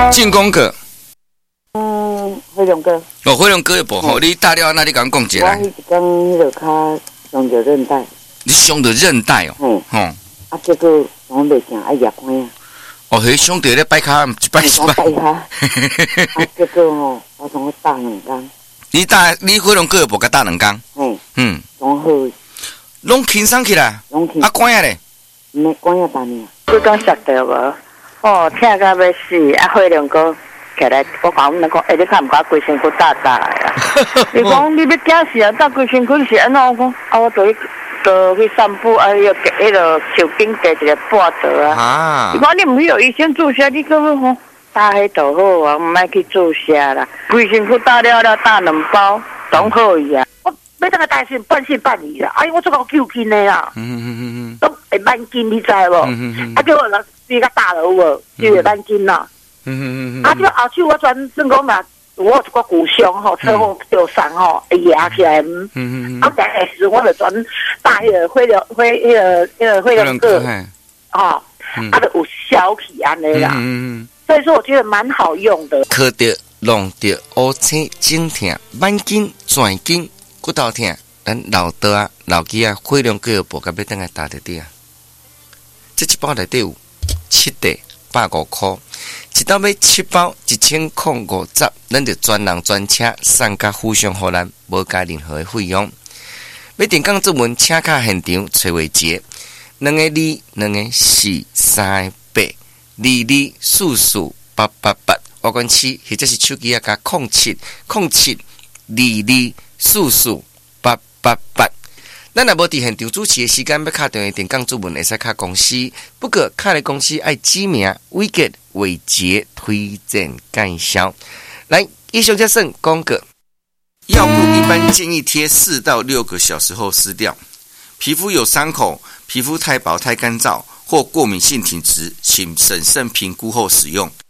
进攻哥。 辉龙哥。 哦，辉龙哥的无吼，你打了那你敢讲一下？ 我迄天迄个脚伤着韧带。 你伤着韧带哦。吼。 啊，结果我袂行，爱牙关啊。 哦，迄伤着咧摆骹，一摆。 啊，结果吼，我从我打2工。 你辉龙哥无甲打2工？ 拢好。 拢轻松起来。 拢轻。 啊，关啊咧？ 没关啊，打你。 你讲摔着无？哦，疼到要死！啊，辉龙哥起来，我讲阮讲，你看毋敢规身躯打打的啊？你讲你要惊死啊？打规身躯是安怎？我讲啊，我就去散步，啊，迄个手柄架一个半折啊。你讲你毋是有医生注射，你根本讲打迄就好啊，毋爱去注射啦。规身躯打了打2包，总好伊啊。我要当个担心半信半疑啦，哎，我做到救筋的啦。都会慢筋，你知无？啊，叫我人比较大了有无？就会慢筋啦。啊，这后手我转算讲嘛，我有一个骨伤吼，车祸受伤吼，会压起来。啊，但是我就转打迄个辉龙个，啊，就有消起安尼啦。所以说我觉得蛮好用的。 磕着、弄着、乌青、颈痛、慢筋、转筋、骨头痛，咱老刀啊、老鸡啊，辉龙个无甲要等来打得滴啊。这一包内底有7袋，150块。一刀买7包，1050，咱就专人专车送甲附上予咱，无加任何的费用。要电讲注文，请卡现场崔伟杰，2个2，2个4，3个8，22448888，我讲7，或者是手机啊加070722448888。咱若无伫现场主持的时间，要敲电话电讲注文，会使敲公司。不过敲的公司爱指名伟杰推荐介绍。来，以上这算广告。药布一般建议贴4到6个小时后撕掉。皮肤有伤口、皮肤太薄太干燥或过敏性体质，请审慎评估后使用。